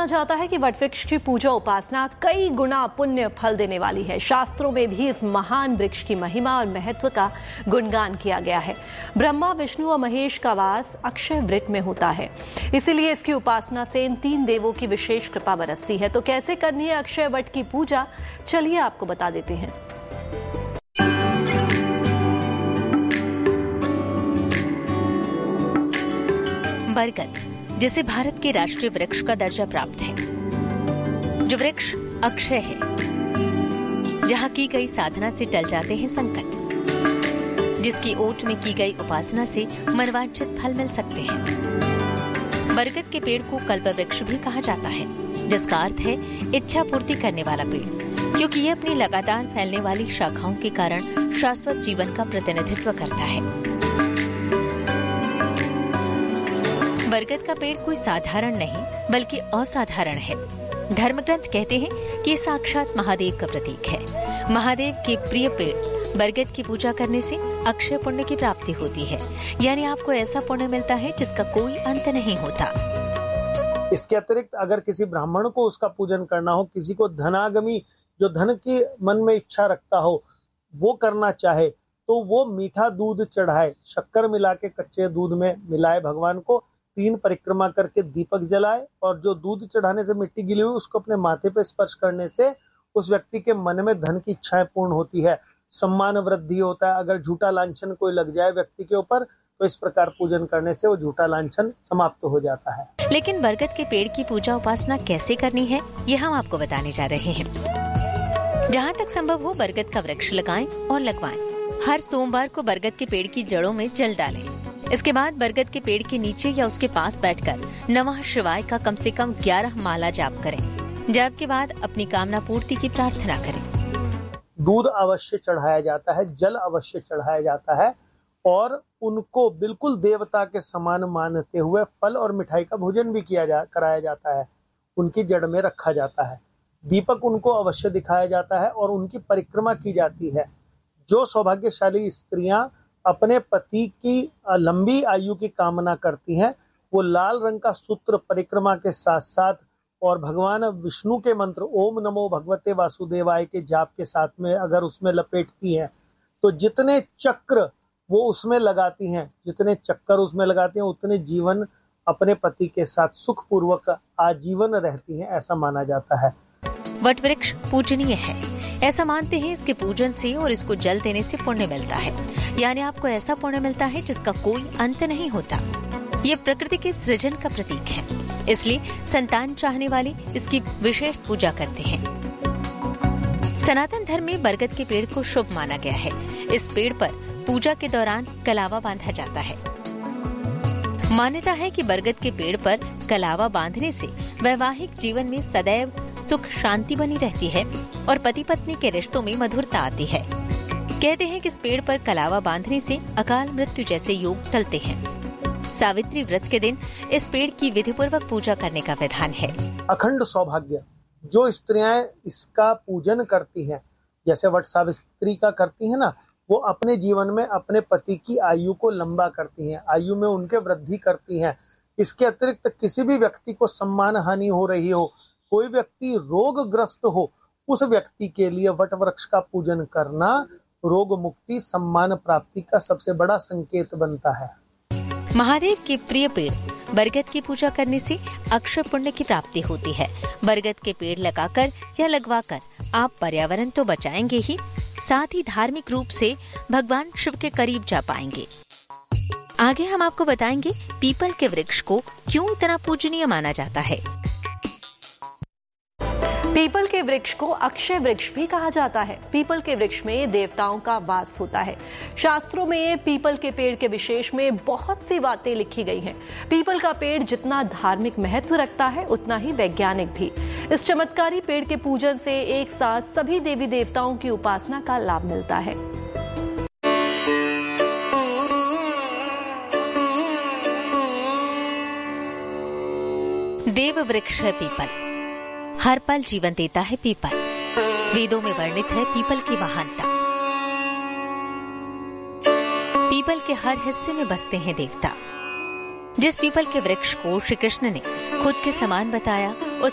माना जाता है कि वटवृक्ष की पूजा उपासना कई गुना पुण्य फल देने वाली है। शास्त्रों में भी इस महान वृक्ष की महिमा और महत्व का गुणगान किया गया है। ब्रह्मा, विष्णु और महेश का वास अक्षय वृक्ष में होता है, इसीलिए इसकी उपासना से इन 3 देवों की विशेष कृपा बरसती है। तो कैसे करनी है अक्षय वट की पूजा, चलिए आपको बता देते हैं। बरगद, जिसे भारत के राष्ट्रीय वृक्ष का दर्जा प्राप्त है, जो वृक्ष अक्षय है, जहाँ की गई साधना से टल जाते हैं संकट, जिसकी ओट में की गई उपासना से मनवांछित फल मिल सकते हैं। बरगद के पेड़ को कल्प वृक्ष भी कहा जाता है, जिसका अर्थ है इच्छा पूर्ति करने वाला पेड़, क्योंकि ये अपनी लगातार फैलने वाली शाखाओं के कारण शाश्वत जीवन का प्रतिनिधित्व करता है। बरगद का पेड़ कोई साधारण नहीं बल्कि असाधारण है। धर्मग्रंथ कहते हैं कि ये साक्षात महादेव का प्रतीक है। महादेव के प्रिय पेड़ बरगद की पूजा करने से अक्षय पुण्य की प्राप्ति होती है, यानी आपको ऐसा पुण्य मिलता है जिसका कोई अंत नहीं होता। इसके अतिरिक्त अगर किसी ब्राह्मण को उसका पूजन करना हो, किसी को धनागमी जो धन की मन में इच्छा रखता हो वो करना चाहे, तो वो मीठा दूध चढ़ाए, शक्कर मिला के कच्चे दूध में मिलाए, भगवान को 3 परिक्रमा करके दीपक जलाए और जो दूध चढ़ाने से मिट्टी गिली हुई उसको अपने माथे पे स्पर्श करने से उस व्यक्ति के मन में धन की इच्छाएं पूर्ण होती है, सम्मान वृद्धि होता है। अगर झूठा लांछन कोई लग जाए व्यक्ति के ऊपर तो इस प्रकार पूजन करने से वो झूठा लांछन समाप्त हो जाता है। लेकिन बरगद के पेड़ की पूजा उपासना कैसे करनी है, ये हम आपको बताने जा रहे हैं। जहाँ तक संभव हो बरगद का वृक्ष लगाएं और लगवाएं। हर सोमवार को बरगद के पेड़ की जड़ों में जल डालें। इसके बाद बरगद के पेड़ के नीचे या उसके पास बैठकर नमः शिवाय का कम से कम 11 माला जाप करें। जाप के बाद अपनी कामना पूर्ति की प्रार्थना करें। दूध अवश्य चढ़ाया जाता है, जल अवश्य चढ़ाया जाता है और उनको बिल्कुल देवता के समान मानते हुए फल और मिठाई का भोजन भी कराया जाता है। उनकी जड़ में रखा जाता है, दीपक उनको अवश्य दिखाया जाता है और उनकी परिक्रमा की जाती है। जो सौभाग्यशाली स्त्रियां अपने पति की लंबी आयु की कामना करती हैं, वो लाल रंग का सूत्र परिक्रमा के साथ साथ और भगवान विष्णु के मंत्र ओम नमो भगवते वासुदेवाय के जाप के साथ में अगर उसमें लपेटती हैं, तो जितने चक्र वो उसमें लगाती हैं, जितने चक्कर उसमें लगाती हैं, उतने जीवन अपने पति के साथ सुखपूर्वक आजीवन रहती हैं, ऐसा माना जाता है। वट वृक्ष पूजनीय है, ऐसा मानते हैं। इसके पूजन से और इसको जल देने से पुण्य मिलता है, यानी आपको ऐसा पुण्य मिलता है जिसका कोई अंत नहीं होता। ये प्रकृति के सृजन का प्रतीक है, इसलिए संतान चाहने वाले इसकी विशेष पूजा करते हैं। सनातन धर्म में बरगद के पेड़ को शुभ माना गया है। इस पेड़ पर पूजा के दौरान कलावा बांधा जाता है। मान्यता है कि बरगद के पेड़ पर कलावा बांधने से वैवाहिक जीवन में सदैव सुख शांति बनी रहती है और पति पत्नी के रिश्तों में मधुरता आती है। कहते हैं कि इस पेड़ पर कलावा बांधने से अकाल मृत्यु जैसे योग टलते हैं। सावित्री व्रत के दिन इस पेड़ की विधिपूर्वक पूजा करने का विधान है। अखंड सौभाग्य जो स्त्रियां इसका पूजन करती हैं, जैसे वट सावित्री का करती हैं ना, वो अपने जीवन में अपने पति की आयु को लंबा करती हैं, आयु में उनके वृद्धि करती हैं। इसके अतिरिक्त किसी भी व्यक्ति को सम्मान हानि हो रही हो, कोई व्यक्ति रोगग्रस्त हो, उस व्यक्ति के लिए वट वृक्ष का पूजन करना रोग मुक्ति, सम्मान प्राप्ति का सबसे बड़ा संकेत बनता है। महादेव के प्रिय पेड़ बरगद की पूजा करने से अक्षय पुण्य की प्राप्ति होती है। बरगद के पेड़ लगाकर या लगवाकर आप पर्यावरण तो बचाएंगे ही, साथ ही धार्मिक रूप से भगवान शिव के करीब जा पाएंगे। आगे हम आपको बताएंगे पीपल के वृक्ष को क्यों इतना पूजनीय माना जाता है। पीपल के वृक्ष को अक्षय वृक्ष भी कहा जाता है। पीपल के वृक्ष में देवताओं का वास होता है। शास्त्रों में पीपल के पेड़ के विशेष में बहुत सी बातें लिखी गई हैं। पीपल का पेड़ जितना धार्मिक महत्व रखता है, उतना ही वैज्ञानिक भी। इस चमत्कारी पेड़ के पूजन से एक साथ सभी देवी देवताओं की उपासना का लाभ मिलता है। देव वृक्ष है पीपल, हर पल जीवन देता है पीपल। वेदों में वर्णित है पीपल की महानता। पीपल के हर हिस्से में बसते हैं देवता। जिस पीपल के वृक्ष को श्री कृष्ण ने खुद के समान बताया,